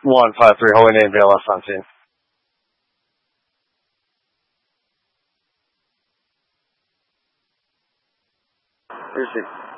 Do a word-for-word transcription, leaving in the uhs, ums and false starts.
one five three, Holy Name, V L S on scene. Received.